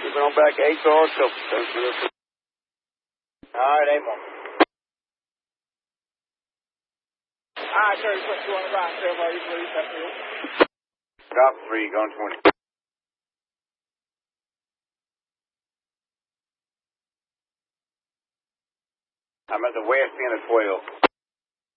Keep it on back 8 cars, couple. Thanks for this. All right, 8 more. All right, 30, you want to ride, sir, are you please? That's it. Drop 3, going 20. I'm at the west end of 12.